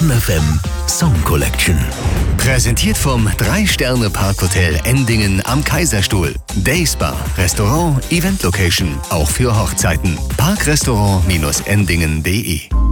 Stern FM Song Collection. Präsentiert vom 3-Sterne-Parkhotel Endingen am Kaiserstuhl. Dayspa, Restaurant, Event Location, auch für Hochzeiten. Parkrestaurant-endingen.de